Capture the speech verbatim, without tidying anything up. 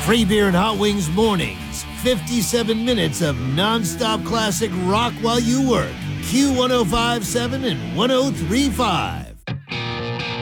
Free beer and hot wings mornings. fifty-seven minutes of nonstop classic rock while you work. Q one oh five point seven and one oh three point five.